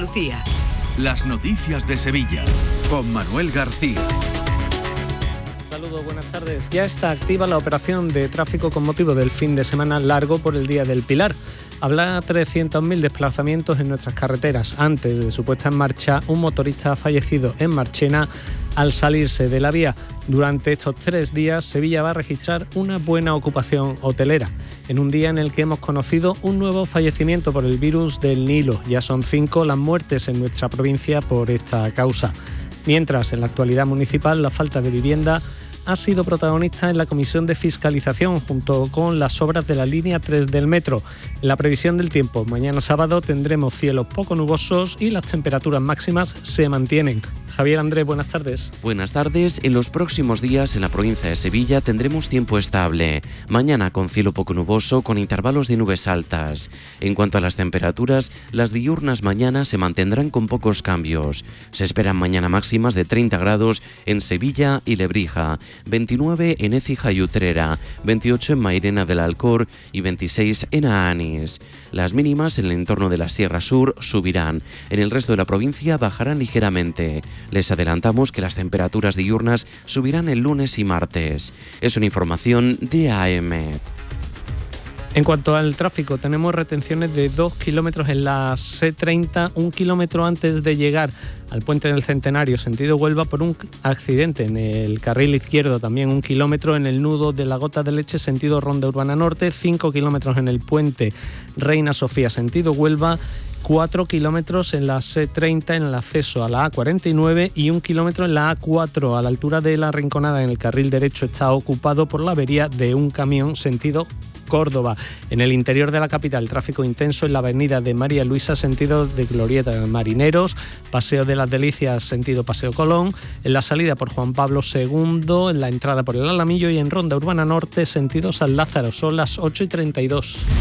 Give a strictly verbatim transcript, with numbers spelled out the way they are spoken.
Andalucía. Las noticias de Sevilla, con Manuel García. Saludos, buenas tardes. Ya está activa la operación de tráfico con motivo del fin de semana largo por el Día del Pilar. Habrá trescientos mil desplazamientos en nuestras carreteras. Antes de su puesta en marcha, un motorista ha fallecido en Marchena al salirse de la vía. Durante estos tres días, Sevilla va a registrar una buena ocupación hotelera, en un día en el que hemos conocido un nuevo fallecimiento por el virus del Nilo. Ya son cinco las muertes en nuestra provincia por esta causa. Mientras, en la actualidad municipal, la falta de vivienda ha sido protagonista en la Comisión de Fiscalización junto con las obras de la línea tres del metro. En la previsión del tiempo, mañana sábado tendremos cielos poco nubosos y las temperaturas máximas se mantienen. Javier Andrés, buenas tardes. Buenas tardes. En los próximos días en la provincia de Sevilla tendremos tiempo estable. Mañana con cielo poco nuboso con intervalos de nubes altas. En cuanto a las temperaturas, las diurnas mañana se mantendrán con pocos cambios. Se esperan mañana máximas de treinta grados en Sevilla y Lebrija, veintinueve en Écija y Utrera, veintiocho en Mairena del Alcor y veintiséis en Aanis. Las mínimas en el entorno de la Sierra Sur subirán. En el resto de la provincia bajarán ligeramente. Les adelantamos que las temperaturas diurnas subirán el lunes y martes. Es una información de A E M E T. En cuanto al tráfico, tenemos retenciones de dos kilómetros en la C treinta, un kilómetro antes de llegar al Puente del Centenario, sentido Huelva, por un accidente en el carril izquierdo. También un kilómetro en el nudo de la Gota de Leche, sentido Ronda Urbana Norte, cinco kilómetros en el Puente Reina Sofía, sentido Huelva, cuatro kilómetros en la C treinta en el acceso a la A cuarenta y nueve y un kilómetro en la A cuatro a la altura de la Rinconada. En el carril derecho está ocupado por la avería de un camión sentido Córdoba. En el interior de la capital, tráfico intenso en la avenida de María Luisa, sentido de Glorieta de Marineros, Paseo de las Delicias, sentido Paseo Colón, en la salida por Juan Pablo segundo, en la entrada por el Alamillo y en Ronda Urbana Norte, sentido San Lázaro. Son las ocho y treinta y dos.